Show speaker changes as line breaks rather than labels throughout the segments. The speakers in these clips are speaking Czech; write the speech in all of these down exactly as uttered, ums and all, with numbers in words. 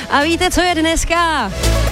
A víte, co je dneska?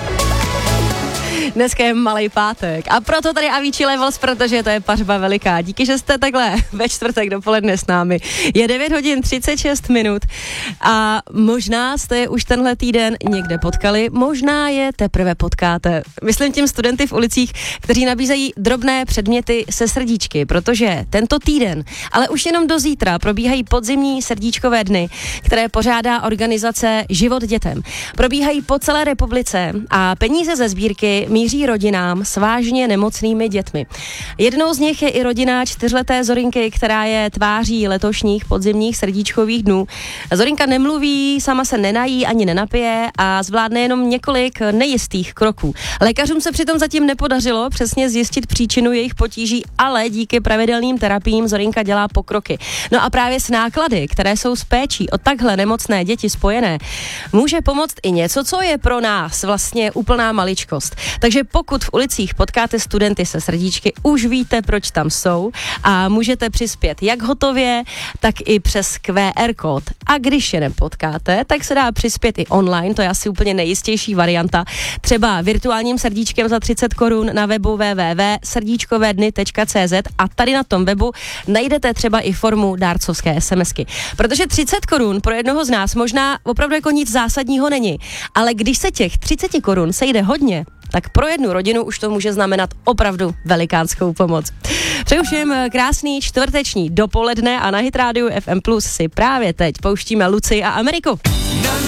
Dneska je malej pátek a proto tady Avicii Levels, protože to je pařba veliká. Díky, že jste takhle ve čtvrtek dopoledne s námi. Je devět hodin třicet šest minut a možná jste je už tenhle týden někde potkali, možná je teprve potkáte. Myslím tím studenty v ulicích, kteří nabízejí drobné předměty se srdíčky, protože tento týden, ale už jenom do zítra probíhají podzimní srdíčkové dny, které pořádá organizace Život dětem. Probíhají po celé republice a peníze ze sbírky míří rodinám s vážně nemocnými dětmi. Jednou z nich je i rodina čtyřleté Zorinky, která je tváří letošních podzimních srdíčkových dnů. Zorinka nemluví, sama se nenají ani nenapije a zvládne jenom několik nejistých kroků. Lékařům se přitom zatím nepodařilo přesně zjistit příčinu jejich potíží, ale díky pravidelným terapiím Zorinka dělá pokroky. No a právě s náklady, které jsou s péčí o takhle nemocné děti spojené, může pomoct i něco, co je pro nás vlastně úplná maličkost. Takže pokud v ulicích potkáte studenty se srdíčky, už víte, proč tam jsou a můžete přispět jak hotově, tak i přes Q R kód. A když je nepotkáte, tak se dá přispět i online, to je asi úplně nejistější varianta. Třeba virtuálním srdíčkem za třicet korun na webu w w w tečka srdíčkovédny tečka c z a tady na tom webu najdete třeba i formu dárcovské SMSky. Protože třicet korun pro jednoho z nás možná opravdu jako nic zásadního není, ale když se těch třicet korun sejde hodně, tak pro jednu rodinu už to může znamenat opravdu velikánskou pomoc. Přeju všem krásný čtvrteční dopoledne a na Hit Radio F M Plus si právě teď pouštíme Lucii a Ameriku.